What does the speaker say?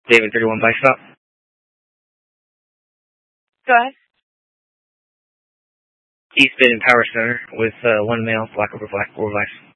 David 31 Bike Stop. Go ahead. East Baden Power Center with one male, black over black, 4 vice.